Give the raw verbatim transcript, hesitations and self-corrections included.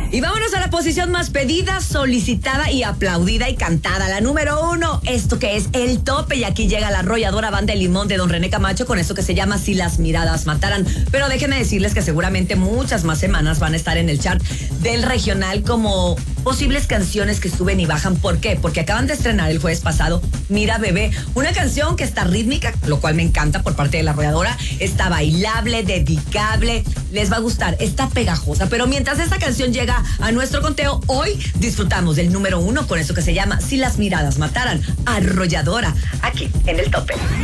Y vámonos a la posición más pedida, solicitada y aplaudida y cantada. La número uno, esto que es el tope. Y aquí llega la arrolladora Banda de Limón de don René Camacho con esto que se llama Si las miradas mataran. Pero déjenme decirles que seguramente muchas más semanas van a estar en el chart del regional como posibles canciones que suben y bajan. ¿Por qué? Porque acaban de estrenar el jueves pasado Mira Bebé, una canción que está rítmica, lo cual me encanta por parte de la arrolladora. Está bailable, dedicable, les va a gustar, está pegajosa. Pero mientras esta canción llega a nuestro conteo, hoy disfrutamos del número uno con eso que se llama Si las miradas mataran, arrolladora, aquí en el tope.